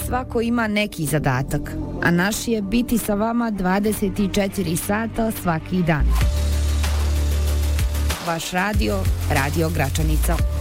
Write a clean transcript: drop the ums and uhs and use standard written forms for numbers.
Svako ima neki zadatak, a naš je biti sa vama 24 sata svaki dan. Vaš radio, Radio Gračanica.